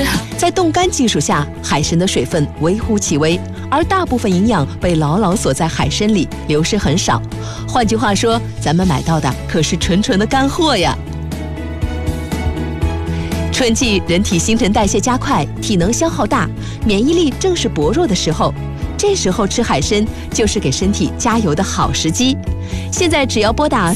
在冻干技术下，海参的水分微乎其微，而大部分营养被牢牢锁在海参里，流失很少。换句话说，咱们买到的可是纯纯的干货呀。春季人体新陈代谢加快，体能消耗大，免疫力正是薄弱的时候。这时候吃海参就是给身体加油的好时机。现在只要拨打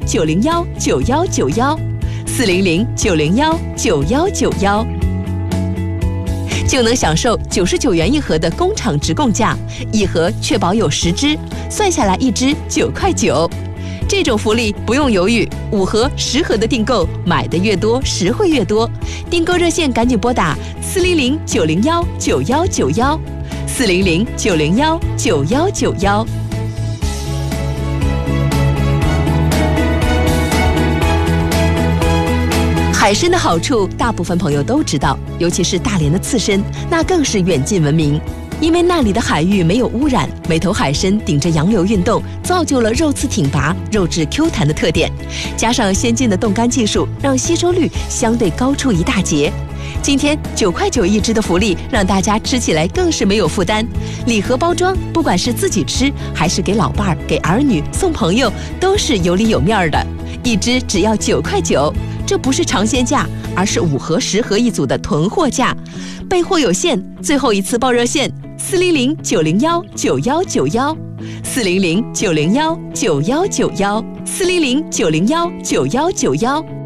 400-901-9191，400-901-9191，就能享受99元一盒的工厂直供价，一盒确保有10只，算下来一只9块9。这种福利不用犹豫，5盒、10盒的订购，买的越多，实惠越多。订购热线赶紧拨打400-901-9191，400-901-9191。海参的好处，大部分朋友都知道，尤其是大连的刺身，那更是远近闻名。因为那里的海域没有污染，每头海参顶着洋流运动，造就了肉刺挺拔、肉质 Q 弹的特点。加上先进的冻干技术，让吸收率相对高出一大截。今天9块9一只的福利，让大家吃起来更是没有负担。礼盒包装，不管是自己吃，还是给老伴儿、给儿女、送朋友，都是有里有面的。一只只要9块9，这不是尝鲜价，而是5盒、10盒一组的囤货价。备货有限，最后一次报热线：400-901-9191，400-901-9191，400-901-9191。